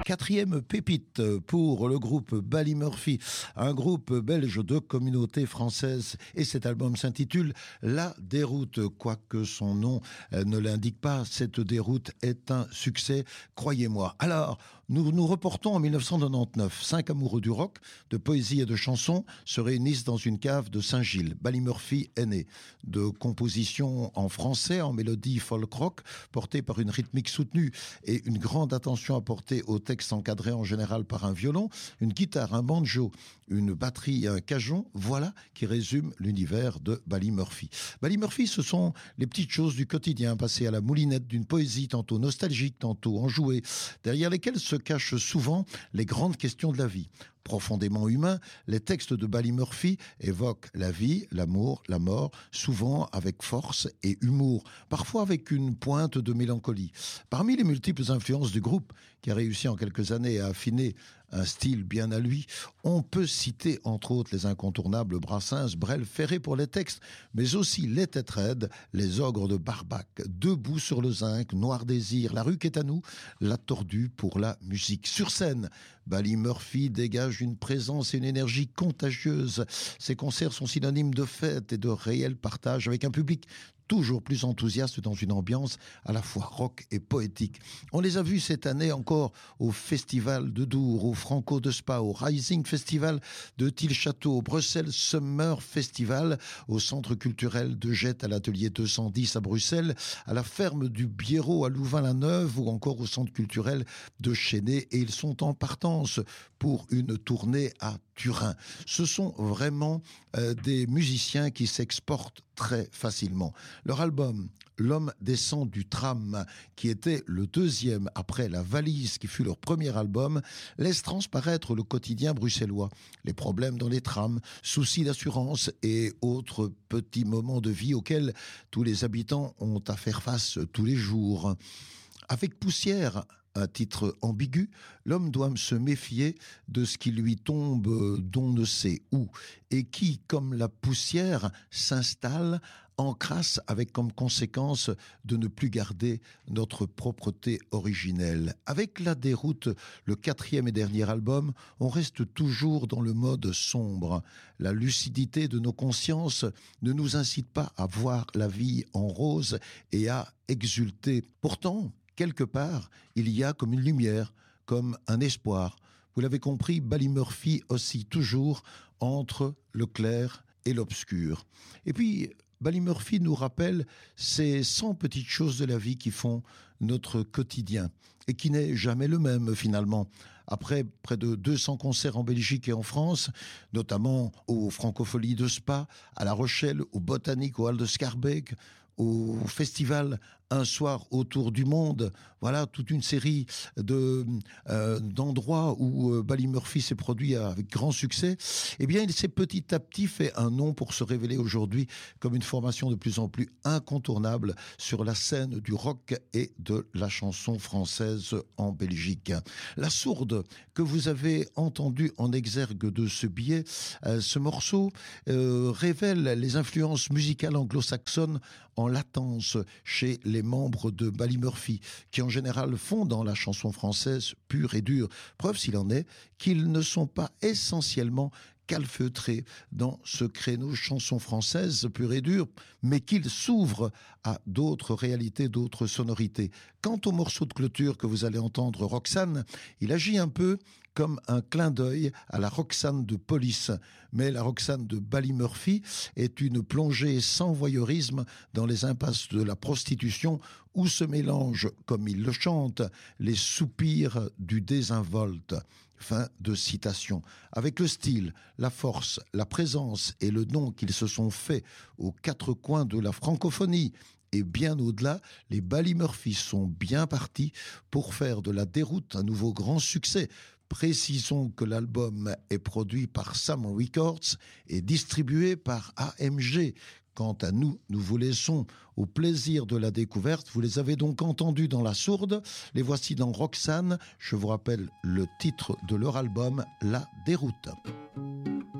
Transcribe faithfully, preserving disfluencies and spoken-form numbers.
Quatrième pépite pour le groupe Ballymurphy, un groupe belge de communauté française, et cet album s'intitule La Déroute. Quoique son nom ne l'indique pas, cette déroute est un succès, croyez-moi. Alors, nous nous reportons en mille neuf cent quatre-vingt-dix-neuf. Cinq amoureux du rock, de poésie et de chansons se réunissent dans une cave de Saint-Gilles. Ballymurphy est né de compositions en français, en mélodie folk rock, portée par une rythmique soutenue et une grande attention apportée au texte encadré en général par un violon, une guitare, un banjo, une batterie et un cajon. Voilà qui résume l'univers de Ballymurphy. Ballymurphy, ce sont les petites choses du quotidien, passées à la moulinette d'une poésie tantôt nostalgique, tantôt enjouée, derrière lesquelles se cachent souvent les grandes questions de la vie. Profondément humains, les textes de Ballymurphy évoquent la vie, l'amour, la mort, souvent avec force et humour, parfois avec une pointe de mélancolie. Parmi les multiples influences du groupe, qui a réussi en quelques années à affiner un style bien à lui, on peut citer entre autres les incontournables Brassens, Brel, Ferré pour les textes, mais aussi les Têtes Raides, les Ogres de Barbac, Debout sur le zinc, Noir Désir, La rue qui est à nous, La Tordue pour la musique. Sur scène, Ballymurphy dégage une présence et une énergie contagieuse. Ses concerts sont synonymes de fête et de réel partage avec un public toujours plus enthousiaste dans une ambiance à la fois rock et poétique. On les a vus cette année encore au Festival de Dour, au Franco de Spa, au Rising Festival de Tilchâteau, au Bruxelles Summer Festival, au Centre culturel de Jette, à l'Atelier deux cent dix à Bruxelles, à la Ferme du Biérot à Louvain-la-Neuve ou encore au Centre culturel de Chênay, et ils sont en partance pour une tournée à Turin. Ce sont vraiment euh, des musiciens qui s'exportent très facilement. Leur album L'homme descend du tram, qui était le deuxième après La valise, qui fut leur premier album, laisse transparaître le quotidien bruxellois, les problèmes dans les trams, soucis d'assurance et autres petits moments de vie auxquels tous les habitants ont à faire face tous les jours. Avec Poussière, un titre ambigu, l'homme doit se méfier de ce qui lui tombe d'on ne sait où, et qui, comme la poussière, s'installe, encrasse avec comme conséquence de ne plus garder notre propreté originelle. Avec La Déroute, le quatrième et dernier album, on reste toujours dans le mode sombre. La lucidité de nos consciences ne nous incite pas à voir la vie en rose et à exulter. Pourtant, quelque part, il y a comme une lumière, comme un espoir. Vous l'avez compris, Ballymurphy oscille toujours entre le clair et l'obscur. Et puis, Ballymurphy nous rappelle ces cent petites choses de la vie qui font notre quotidien et qui n'est jamais le même finalement. Après près de deux cents concerts en Belgique et en France, notamment aux Francopholies de Spa, à La Rochelle, au Botanique, au Hall de Schaerbeek, au festival Un soir autour du monde, voilà toute une série de euh, d'endroits où euh, Ballymurphy s'est produit avec grand succès. Eh bien, il s'est petit à petit fait un nom pour se révéler aujourd'hui comme une formation de plus en plus incontournable sur la scène du rock et de la chanson française en Belgique. La Sourde, que vous avez entendu en exergue de ce billet, euh, ce morceau euh, révèle les influences musicales anglo-saxonnes en latence chez les membres de Ballymurphy, qui en général font dans la chanson française pure et dure. Preuve s'il en est qu'ils ne sont pas essentiellement calfeutrés dans ce créneau chanson française pure et dure, mais qu'ils s'ouvrent à d'autres réalités, d'autres sonorités. Quant au morceau de clôture que vous allez entendre, Roxane, il agit un peu comme un clin d'œil à la Roxane de Police. Mais la Roxane de Ballymurphy est une plongée sans voyeurisme dans les impasses de la prostitution où se mélangent, comme il le chante, les soupirs du désinvolte. Fin de citation. Avec le style, la force, la présence et le nom qu'ils se sont faits aux quatre coins de la francophonie, et bien au-delà, les Ballymurphy sont bien partis pour faire de La Déroute un nouveau grand succès. Précisons que l'album est produit par Sam Records et distribué par A M G. Quant à nous, nous vous laissons au plaisir de la découverte. Vous les avez donc entendus dans La Sourde. Les voici dans Roxane. Je vous rappelle le titre de leur album, La Déroute.